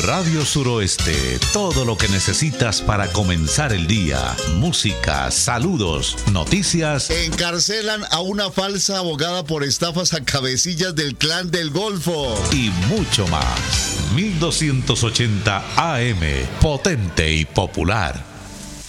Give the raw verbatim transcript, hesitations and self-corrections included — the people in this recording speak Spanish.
Radio Suroeste, todo lo que necesitas para comenzar el día. Música, saludos, noticias. Encarcelan a una falsa abogada por estafas a cabecillas del Clan del Golfo. Y mucho más. mil doscientos ochenta A M, potente y popular.